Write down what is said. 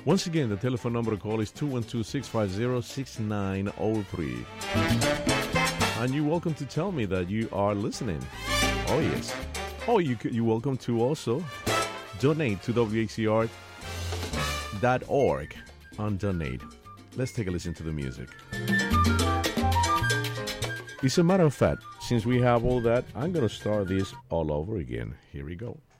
Once again, the telephone number to call is 212-650-6903. And you're welcome to tell me that you are listening. Oh, yes. Oh, you're welcome to also donate to WHCR.org on Donate. Let's take a listen to the music. As a matter of fact, since we have all that, I'm going to start this all over again. Here we go.